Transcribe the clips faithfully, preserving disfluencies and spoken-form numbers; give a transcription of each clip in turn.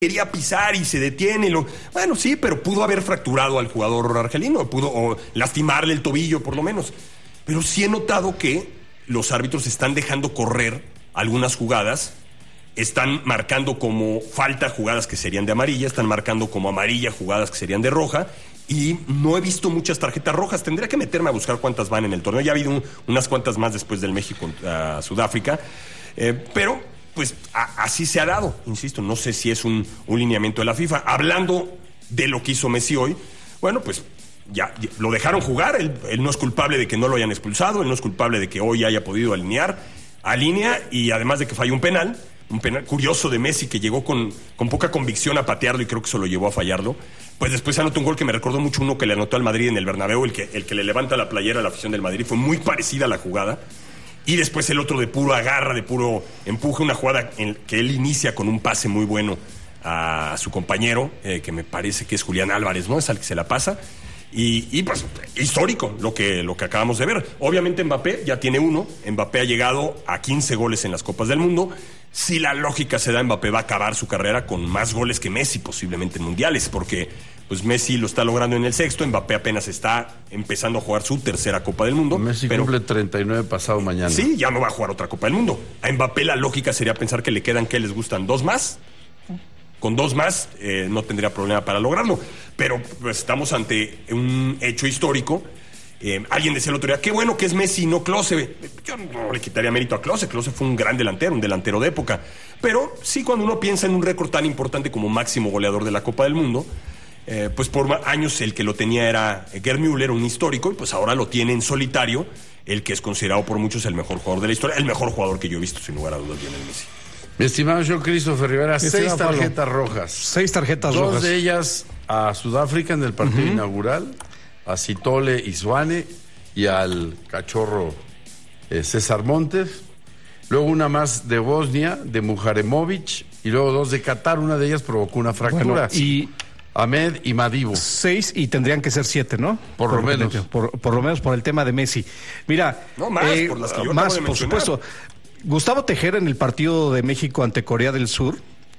quería pisar y se detiene. Lo... Bueno, sí, pero pudo haber fracturado al jugador argelino, pudo o lastimarle el tobillo por lo menos. Pero sí he notado que los árbitros están dejando correr algunas jugadas, están marcando como falta jugadas que serían de amarilla, están marcando como amarilla jugadas que serían de roja, y no he visto muchas tarjetas rojas. Tendría que meterme a buscar cuántas van en el torneo. Ya ha habido un, unas cuantas más después del México a Sudáfrica, eh, pero pues a, así se ha dado, insisto, no sé si es un, un lineamiento de la FIFA. Hablando de lo que hizo Messi hoy, bueno, pues ya, ya lo dejaron jugar, él, él no es culpable de que no lo hayan expulsado, él no es culpable de que hoy haya podido alinear, alinea, y además de que falló un penal, un penal curioso de Messi que llegó con, con poca convicción a patearlo y creo que eso lo llevó a fallarlo. Pues después anotó un gol que me recordó mucho uno que le anotó al Madrid en el Bernabéu, el que, el que le levanta la playera a la afición del Madrid, fue muy parecida a la jugada. Y después el otro de puro agarra, de puro empuje, una jugada en que él inicia con un pase muy bueno a su compañero, eh, que me parece que es Julián Álvarez, ¿no? Es al que se la pasa. Y, y pues histórico lo que, lo que acabamos de ver. Obviamente Mbappé ya tiene uno. Mbappé ha llegado a quince goles en las Copas del Mundo. Si la lógica se da, Mbappé va a acabar su carrera con más goles que Messi, posiblemente en mundiales, porque pues Messi lo está logrando en el sexto, Mbappé apenas está empezando a jugar su tercera Copa del Mundo. Messi pero, cumple treinta y nueve pasado mañana. Sí, ya no va a jugar otra Copa del Mundo. A Mbappé la lógica sería pensar que le quedan, ¿qué les gustan? ¿Dos más? Con dos más eh, no tendría problema para lograrlo. Pero pues, estamos ante un hecho histórico. Eh, alguien decía el otro día, qué bueno que es Messi, no Klose. Yo no le quitaría mérito a Klose. Klose fue un gran delantero, un delantero de época. Pero sí, cuando uno piensa en un récord tan importante como máximo goleador de la Copa del Mundo, eh, pues por años el que lo tenía era Gerd Müller, un histórico, y pues ahora lo tiene en solitario el que es considerado por muchos el mejor jugador de la historia, el mejor jugador que yo he visto, sin lugar a dudas, Lionel Messi. Mi estimado Joe Christopher Rivera, seis estimado tarjetas Pablo. rojas. Seis tarjetas Dos rojas. de ellas a Sudáfrica en el partido uh-huh. inaugural, a Citole Isuane y al cachorro eh, César Montes. Luego una más de Bosnia, de Mujaremovic, y luego dos de Qatar. Una de ellas provocó una fractura. Bueno, y Ahmed y Madibu. Seis y tendrían que ser siete, ¿no? Por, por lo menos. Por, por lo menos por el tema de Messi. Mira, no, más, eh, por las que yo más, acabo de por supuesto. Gustavo Tejera en el partido de México ante Corea del Sur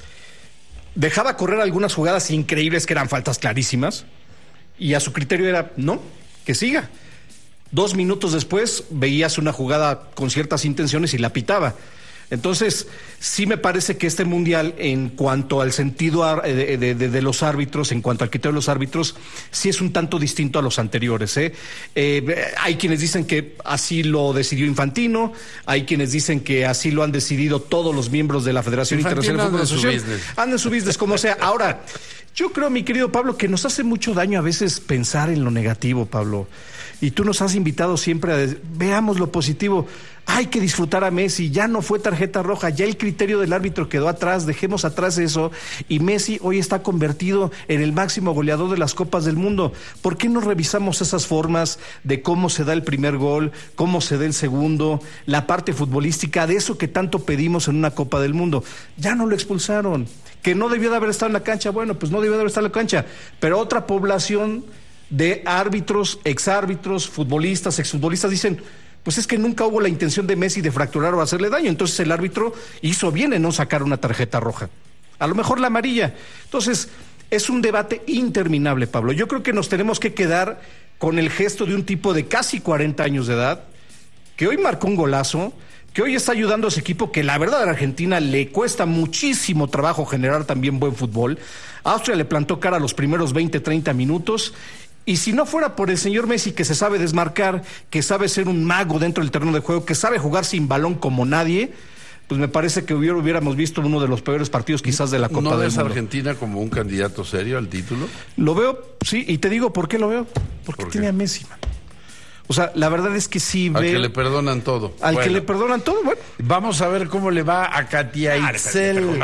dejaba correr algunas jugadas increíbles que eran faltas clarísimas y a su criterio era, no, que siga. Dos minutos después veías una jugada con ciertas intenciones y la pitaba. Entonces, sí me parece que este mundial, en cuanto al sentido de, de, de, de los árbitros, en cuanto al criterio de los árbitros, sí es un tanto distinto a los anteriores, ¿eh? Eh, hay quienes dicen que así lo decidió Infantino, hay quienes dicen que así lo han decidido todos los miembros de la Federación Internacional de Fútbol Asociación. Anda en su business, como sea. Ahora, yo creo, mi querido Pablo, que nos hace mucho daño a veces pensar en lo negativo, Pablo. Y tú nos has invitado siempre a decir, veamos lo positivo. Hay que disfrutar a Messi, ya no fue tarjeta roja, ya el criterio del árbitro quedó atrás, dejemos atrás eso, y Messi hoy está convertido en el máximo goleador de las Copas del Mundo. ¿Por qué no revisamos esas formas de cómo se da el primer gol, cómo se da el segundo, la parte futbolística de eso que tanto pedimos en una Copa del Mundo? Ya no lo expulsaron. Que no debió de haber estado en la cancha, bueno, pues no debió de haber estado en la cancha, pero otra población de árbitros, exárbitros, futbolistas, exfutbolistas dicen, pues es que nunca hubo la intención de Messi de fracturar o hacerle daño, entonces el árbitro hizo bien en no sacar una tarjeta roja, a lo mejor la amarilla. Entonces es un debate interminable, Pablo. Yo creo que nos tenemos que quedar con el gesto de un tipo de casi cuarenta años de edad, que hoy marcó un golazo, que hoy está ayudando a ese equipo que la verdad a la Argentina le cuesta muchísimo trabajo generar también buen fútbol. Austria le plantó cara a los primeros veinte, treinta minutos. Y si no fuera por el señor Messi, que se sabe desmarcar, que sabe ser un mago dentro del terreno de juego, que sabe jugar sin balón como nadie, pues me parece que hubiera, hubiéramos visto uno de los peores partidos quizás de la Copa del Mundo. ¿No ves a Argentina como un candidato serio al título? Lo veo, sí, y te digo por qué lo veo. Porque ¿Por tiene a Messi, man. O sea, la verdad es que sí ve... Al que le perdonan todo. Al bueno, que le perdonan todo, bueno. Vamos a ver cómo le va a Katia ah, Itzel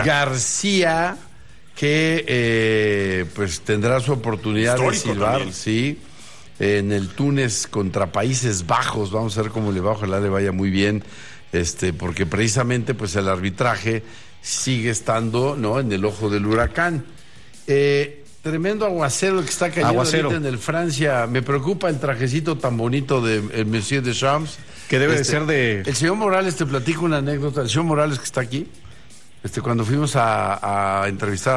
García, que eh, pues tendrá su oportunidad histórico de silbar, también. Sí, en el Túnez contra Países Bajos. Vamos a ver cómo le va, ojalá le vaya muy bien, este, porque precisamente pues el arbitraje sigue estando, ¿no?, en el ojo del huracán. Eh, tremendo aguacero que está cayendo ahorita en el Francia. Me preocupa el trajecito tan bonito de el Monsieur Deschamps. Que debe este, de ser de... El señor Morales, te platico una anécdota. El señor Morales que está aquí, este, cuando fuimos a, a entrevistar